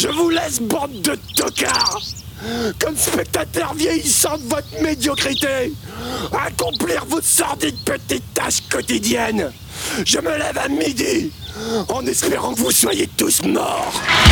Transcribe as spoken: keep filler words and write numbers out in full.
Je vous laisse, bande de tocards, comme spectateur vieillissant de votre médiocrité, accomplir vos sordides petites tâches quotidiennes. Je me lève à midi, en espérant que vous soyez tous morts.